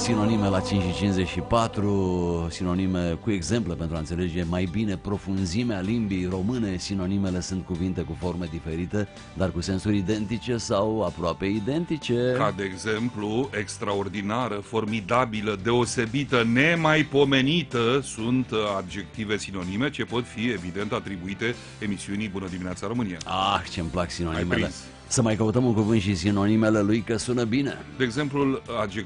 Sinonime la 5:54, sinonime cu exemple pentru a înțelege mai bine profunzimea limbii române. Sinonimele sunt cuvinte cu forme diferite, dar cu sensuri identice sau aproape identice. Ca de exemplu, extraordinară, formidabilă, deosebită, nemaipomenită sunt adjective sinonime ce pot fi evident atribuite emisiunii Bună dimineața România. Ah, ce-mi plac sinonimele. Să mai căutăm un cuvânt și sinonimele lui, că sună bine. De exemplu,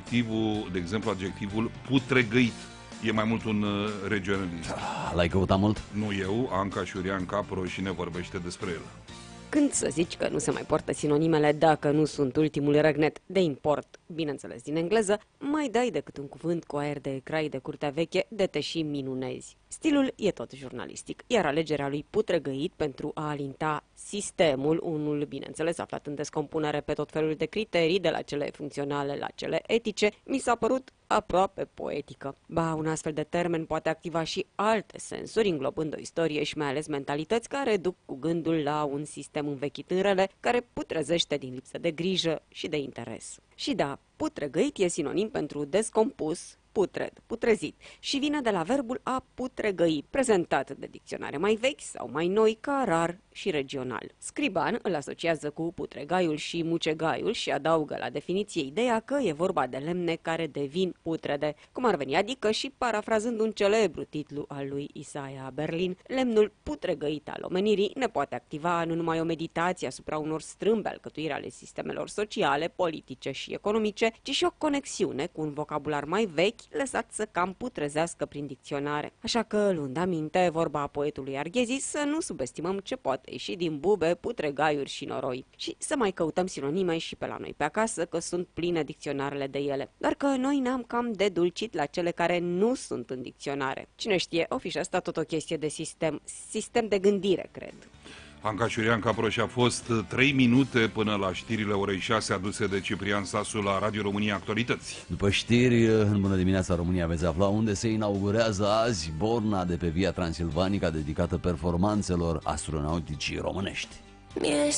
adjectivul putregăit e mai mult un regionalist. L-ai căutat mult? Nu eu, Anca Șurian Capro și ne vorbește despre el. Când să zici că nu se mai poartă sinonimele dacă nu sunt ultimul răgnet de import, bineînțeles din engleză, mai dai decât un cuvânt cu aer de crai de curtea veche de te și minunezi. Stilul e tot jurnalistic, iar alegerea lui putregăit pentru a alinta sistemul, unul bineînțeles aflat în descompunere pe tot felul de criterii, de la cele funcționale la cele etice, mi s-a părut aproape poetică. Ba, un astfel de termen poate activa și alte sensuri, înglobând o istorie și mai ales mentalități care duc cu gândul la un sistem învechit în rele, care putrezește din lipsă de grijă și de interes. Și da, putregăit e sinonim pentru descompus, putred, putrezit, și vine de la verbul a putregăi, prezentat de dicționare mai vechi sau mai noi ca rar și regional. Scriban îl asociază cu putregaiul și mucegaiul și adaugă la definiție ideea că e vorba de lemne care devin putrede, cum ar veni, adică, și parafrazând un celebru titlu al lui Isaia Berlin, lemnul putregăit al omenirii ne poate activa nu numai o meditație asupra unor strâmbe alcătuiri ale sistemelor sociale, politice și economice, ci și o conexiune cu un vocabular mai vechi, lăsat să cam putrezească prin dicționare. Așa că, luând aminte vorba a poetului Arghezi, să nu subestimăm ce poate ieși din bube, putregaiuri și noroi. Și să mai căutăm sinonime și pe la noi pe acasă, că sunt pline dicționarele de ele. Doar că noi ne-am cam dedulcit la cele care nu sunt în dicționare. Cine știe, o fi și asta tot o chestie de sistem de gândire, cred. Anca Șurian Capro și a fost 3 minute până la știrile orei 6 aduse de Ciprian Sasu la Radio România Actualități. După știri, în Bună dimineața România veți afla unde se inaugurează azi borna de pe Via Transilvanica dedicată performanțelor astronauticii românești.